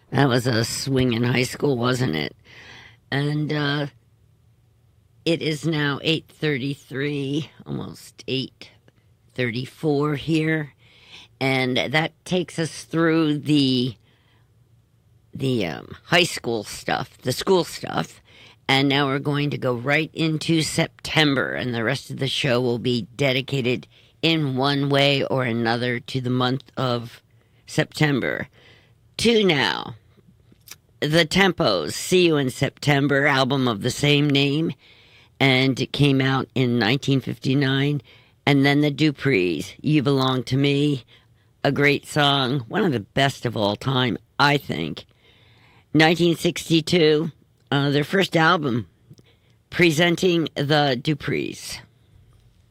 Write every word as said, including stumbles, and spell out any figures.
That was a swing in high school, wasn't it? And uh, it is now eight thirty-three, almost eight thirty-four here, and that takes us through the the um, high school stuff, the school stuff, and now we're going to go right into September, and the rest of the show will be dedicated in one way or another to the month of September. To now, the Tempos, See You in September, album of the same name, and it came out in nineteen fifty-nine. And then the Duprees, You Belong to Me, a great song, one of the best of all time, I think. nineteen sixty-two, uh, their first album, Presenting the Duprees.